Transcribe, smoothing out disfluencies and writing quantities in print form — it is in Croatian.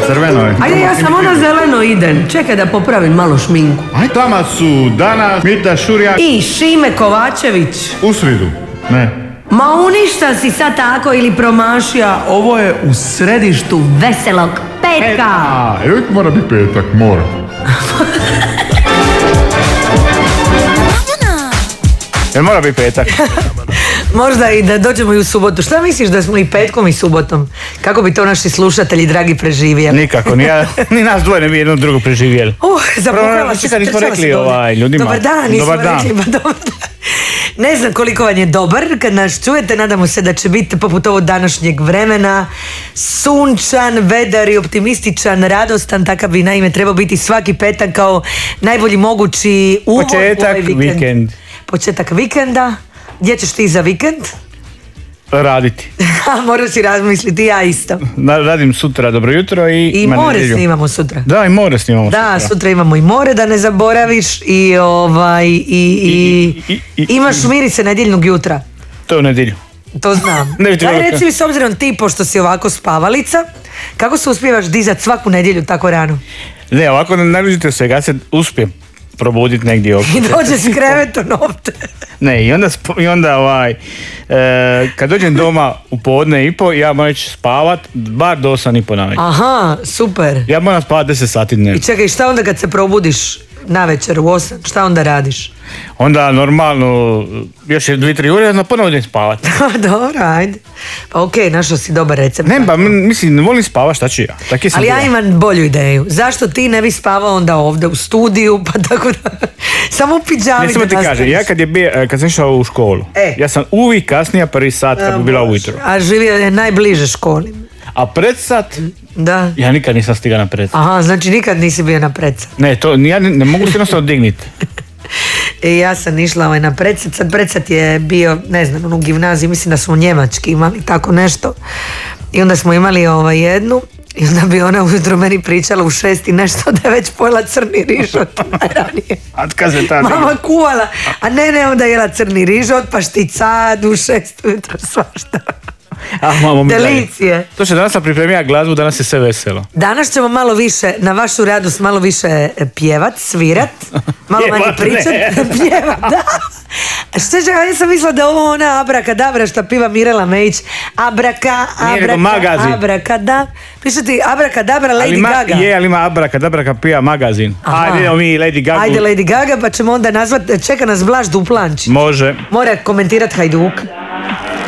crveno je. Ajde, ja samo na zeleno idem. Čekaj da popravim malo šminku. Aj, tamo su danas Mita Šurjak I Šime Kovačević. u sridu. Ne. Ma uništa si sad tako ili promašija. Ovo je u središtu veselog petka. Uvijek mora biti petak, mora. Mora biti petak. Možda i da dođemo i u subotu. Šta misliš da smo i petkom i subotom? Kako bi to naši slušatelji dragi preživjeli? Nikako, ni nas dvoje ne bi jedno drugo preživjeli. Zapukala se. Čekaj, nismo rekli ljudima. Dobar dan, nismo rekli, pa dobar dan. Ne znam koliko vam je dobar kad nas čujete, nadamo se da će biti poput ovog današnjeg vremena sunčan, vedar i optimističan, radostan, takav bi naime trebao biti svaki petak kao najbolji mogući uvod u ovaj vikend. Početak vikenda. Gdje ćeš ti za vikend? Raditi. Moraš si razmisliti, ja isto. Radim sutra dobro jutro i more nedjelju. Snimamo sutra. Da, i more snimamo sutra. Da, sutra imamo i more, da ne zaboraviš i imaš mirise nedjeljnog jutra. To je u nedjelju. To znam. Daj reci mi, s obzirom ti, pošto si ovako spavalica, kako se uspijevaš dizat svaku nedjelju tako rano? Ne, ovako ne naružite se, ja se uspijem probuditi negdje oko. I dođe s krevetom ovdje. Ne, i onda kad dođem doma u podne i po, ja moram ići spavat bar do 8:30 navečer. Aha, super. Ja moram spavat 10 sati dnevno. I čekaj, šta onda kad se probudiš navečer u 8, šta onda radiš? Onda normalno, još 2-3 ure, onda ponovno idem spavat. Dobro, ajde. Pa okej, našao si dobar recept. Ne, pa mislim, ne volim spavat, šta ću ja? Ali ja imam bolju ideju. Zašto ti ne bi spavao onda ovdje u studiju, pa tako da... Samo u pidžami da ti kažem, ja kad sam išao u školu, ja sam uvijek kasnija prvi sat kad bi bila ujutro. A živio je najbliže školi. A predsat? Da. Ja nikad nisam stigao na predsat. Aha, znači nikad nisi bio na predsat. Ne, to ja ne mogu se jednostavno digniti. Ja sam išla na predsat, sad predsat je bio, ne znam, u gimnaziji, mislim da smo njemački imali tako nešto. I onda smo imali jednu, i onda bi ona ujutro meni pričala u 6 i nešto da je već pojela crni rižot najranije. A kad se ta mama kuvala, a ne, onda jela crni rižot, pa šticad u 6 ujutro svašta. Delicije. To će danas sam pripremila glazbu, danas je sve veselo. Danas ćemo malo više, na vašu radost, malo više pjevat, svirat, malo manje pričat. Pjevat, da. Što će, ja sam mislila da ovo ona abrakadabra što piva Mirela Mejić. Abrakadabra. Piše ti abrakadabra Lady Gaga. Ali ima abrakadabra kad pija magazin. Ajde, idemo mi Lady Gaga. Ajde Lady Gaga, pa ćemo onda nazvat, čeka nas Blaž Duplančić. Može. Mora komentirati Hajduk.